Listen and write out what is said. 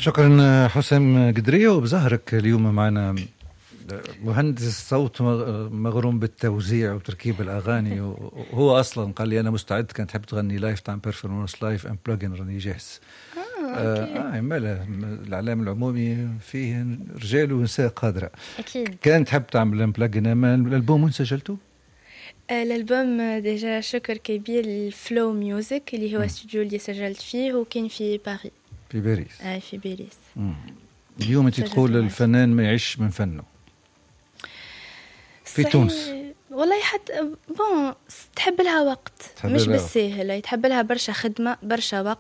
شكرا حسام قدرية. وبظهرك اليوم معنا مهندس صوت مغروم بالتوزيع وتركيب الأغاني، وهو أصلا قال لي أنا مستعد، كانت تحب تغني لايف تايم بيرفورمانس لايف أند بلجن راني جاهز. ماله الإعلام العمومي فيه رجال ونساء قادرة. أكيد. كانت تحب تعمل بلجن. أما الألبوم وين سجلته؟ الألبوم ديجا شكر كبير الفلو ميوزك اللي هو استوديو اللي سجلت فيه، وكان في باريس. في باريس. في باريس. اليوم انت تقول الفنان ما يعيش من فنه في تونس. والله حتى تحب لها وقت، مش بالسهل، تحب لها برشا خدمة، برشا وقت.